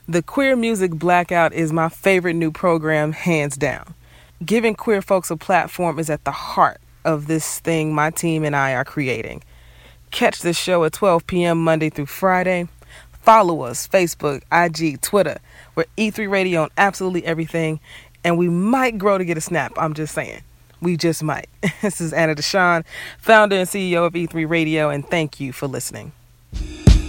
The Queer Music Blackout is my favorite new program, hands down. Giving queer folks a platform is at the heart of this thing my team and I are creating. Catch this show at 12 p.m. Monday through Friday. Follow us, Facebook, IG, Twitter. We're E3 Radio on absolutely everything, and we might grow to get a snap. I'm just saying. We just might. This is Anna Deshawn, founder and CEO of E3 Radio, and thank you for listening.